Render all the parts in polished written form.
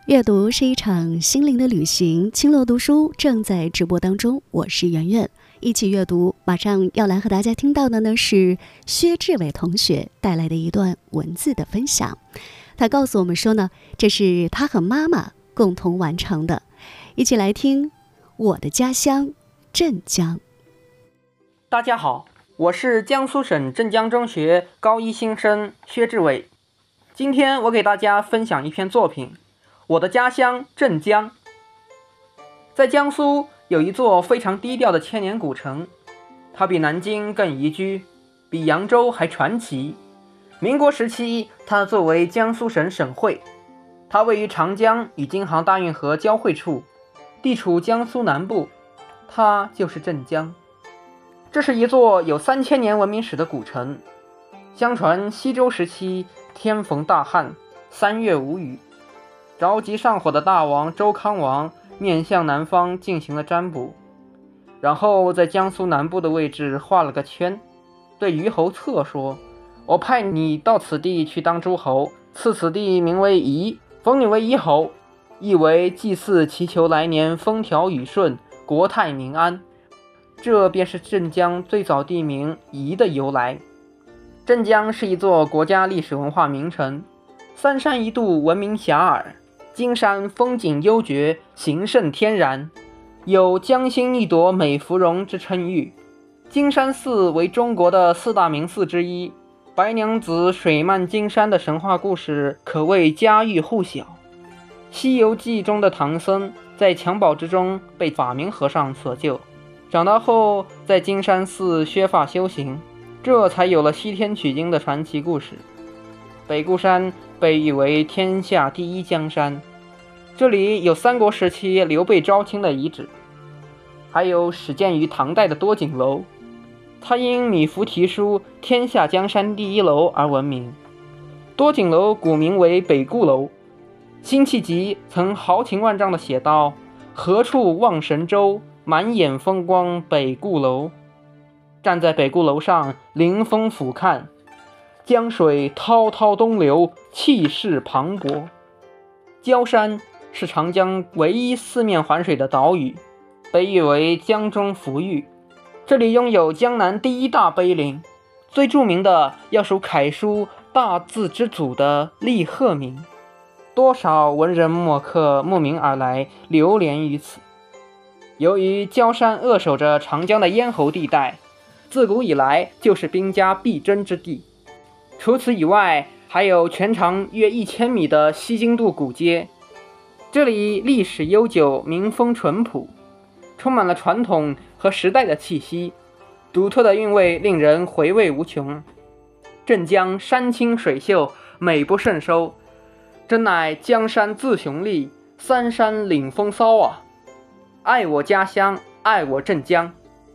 阅读是一场心灵的旅行，青乐读书正在直播当中，我是圆圆，一起阅读。马上要来和大家听到的呢是薛志伟同学带来的一段文字的分享。他告诉我们说呢，这是他和妈妈共同完成的。一起来听我的家乡镇江。 大家好，我是江苏省镇江中学高一新生薛志伟。今天我给大家分享一篇作品，我的家乡镇江。在江苏有一座非常低调的千年古城，它比南京更宜居，比扬州还传奇。民国时期，它作为江苏省省会，它位于长江与京杭大运河交汇处，地处江苏南部，它就是镇江。这是一座有3000年文明史的古城。相传西周时期天逢大旱，3月无雨，着急上火的大王周康王面向南方进行了占卜，然后在江苏南部的位置画了个圈，对虞侯策说：我派你到此地去当诸侯，赐此地名为夷，封你为夷侯，意为祭祀祈求来年风调雨顺，国泰民安。这便是镇江最早地名夷的由来。镇江是一座国家历史文化名城，三山一度闻名遐迩，金山风景幽绝，形胜天然，有江心一朵美芙蓉之称誉。金山寺为中国的4大名寺之一，白娘子水漫金山的神话故事可谓家喻户晓。《西游记》中的唐僧在襁褓之中被法明和尚所救，长大后在金山寺削发修行，这才有了西天取经的传奇故事。北固山被誉为天下第一江山，这里有三国时期刘备招亲的遗址，还有始建于唐代的多景楼，它因米芾题书天下江山第一楼而闻名。多景楼古名为北固楼。辛弃疾曾豪情万丈地写道：何处望神州，满眼风光北固楼。站在北固楼上临风俯瞰，江水滔滔东流，气势磅礴。焦山是长江唯一四面环水的岛屿，被誉为江中福玉。这里拥有江南第一大碑林，最著名的要数楷书大字之祖的立鹤铭，多少文人墨客慕名而来，流连于此。由于焦山扼守着长江的咽喉地带，自古以来就是兵家必争之地。除此以外，还有全长约1000米的西津渡古街，这里历史悠久，民风淳朴，充满了传统和时代的气息，独特的韵味令人回味无穷。镇江山清水秀，美不胜收，真乃江山自雄立，三山领风骚啊！爱我家乡，爱我镇江。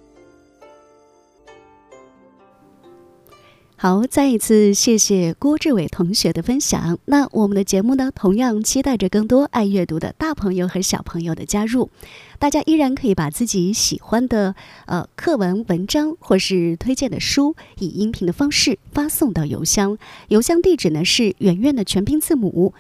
好，再一次谢谢郭志伟同学的分享。那我们的节目呢，同样期待着更多爱阅读的大朋友和小朋友的加入。大家依然可以把自己喜欢的课文、文章或是推荐的书，以音频的方式发送到邮箱。邮箱地址呢是圆圆的全拼字母